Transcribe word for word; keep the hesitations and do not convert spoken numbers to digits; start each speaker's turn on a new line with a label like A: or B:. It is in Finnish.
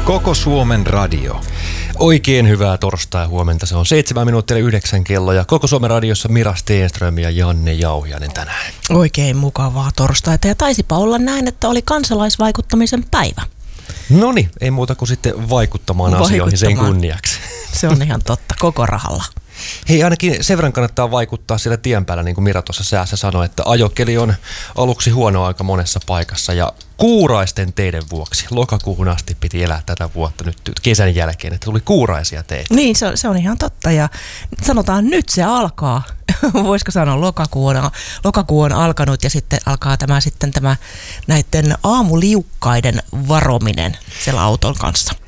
A: Koko Suomen radio. Oikein hyvää torstai-huomenta. Se on seitsemän minuuttia yhdeksän kello ja Koko Suomen radiossa Mira Stenström ja Janne Jauhiainen tänään.
B: Oikein mukavaa torstaita ja taisipa olla näin, että oli kansalaisvaikuttamisen päivä.
A: Noniin, ei muuta kuin sitten vaikuttamaan, vaikuttamaan asioihin sen kunniaksi.
B: Se on ihan totta, koko rahalla.
A: Hei, ainakin sen verran kannattaa vaikuttaa siellä tien päällä, niin kuin Mira tuossa säässä sanoi, että ajokeli on aluksi huono aika monessa paikassa ja kuuraisten teiden vuoksi. Lokakuuhun asti piti elää tätä vuotta nyt kesän jälkeen, että tuli kuuraisia teitä.
B: Niin, se on, se on ihan totta ja sanotaan nyt se alkaa. Voisiko sanoa, lokakuu on, lokakuu on alkanut ja sitten alkaa tämä, sitten tämä näiden aamuliukkaiden varominen siellä auton kanssa.